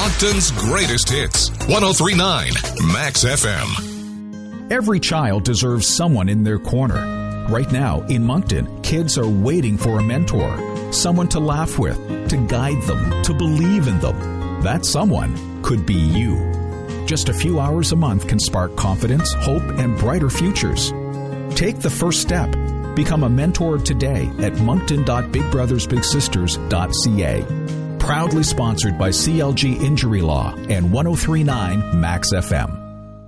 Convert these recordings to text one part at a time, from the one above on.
Moncton's greatest hits. 103.9 Max FM. Every child deserves someone in their corner. Right now, in Moncton, kids are waiting for a mentor, someone to laugh with, to guide them, to believe in them. That someone could be you. Just a few hours a month can spark confidence, hope, and brighter futures. Take the first step. Become a mentor today at moncton.bigbrothersbigsisters.ca. Proudly sponsored by CLG Injury Law and 103.9 Max FM.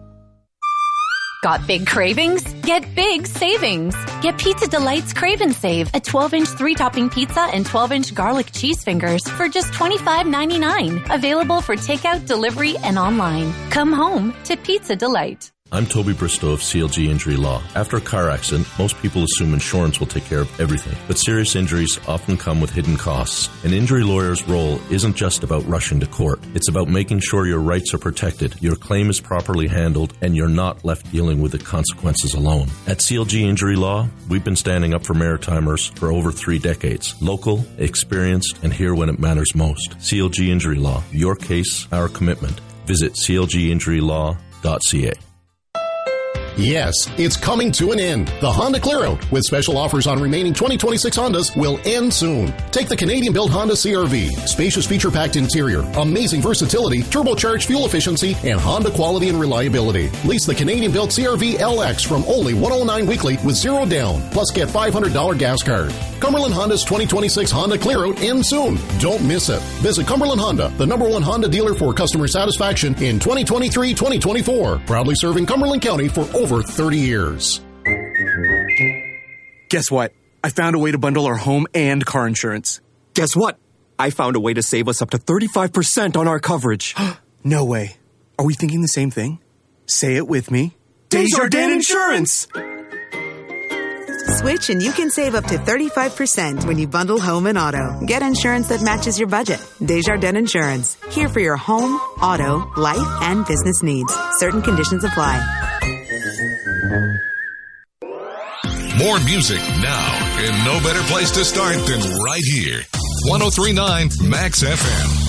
Got big cravings? Get big savings. Get Pizza Delight's Crave and Save, a 12-inch 3-topping pizza and 12-inch garlic cheese fingers for just $25.99. Available for takeout, delivery, and online. Come home to Pizza Delight. I'm Toby Bristow of CLG Injury Law. After a car accident, most people assume insurance will take care of everything. But serious injuries often come with hidden costs. An injury lawyer's role isn't just about rushing to court. It's about making sure your rights are protected, your claim is properly handled, and you're not left dealing with the consequences alone. At CLG Injury Law, we've been standing up for Maritimers for over 3 decades. Local, experienced, and here when it matters most. CLG Injury Law. Your case, our commitment. Visit clginjurylaw.ca. Yes, it's coming to an end. The Honda Clearout, with special offers on remaining 2026 Hondas, will end soon. Take the Canadian-built Honda CR-V. Spacious feature-packed interior, amazing versatility, turbocharged fuel efficiency, and Honda quality and reliability. Lease the Canadian-built CR-V LX from only $109 weekly with 0 down, plus get $500 gas card. Cumberland Honda's 2026 Honda Clearout ends soon. Don't miss it. Visit Cumberland Honda, the #1 Honda dealer for customer satisfaction in 2023-2024. Proudly serving Cumberland County for over 30 years. Guess what? I found a way to bundle our home and car insurance. Guess what? I found a way to save us up to 35% on our coverage. No way. Are we thinking the same thing? Say it with me. Desjardins Insurance! Switch and you can save up to 35% when you bundle home and auto. Get insurance that matches your budget. Desjardins Insurance. Here for your home, auto, life, and business needs. Certain conditions apply. More music now, and no better place to start than right here. 103.9 Max FM.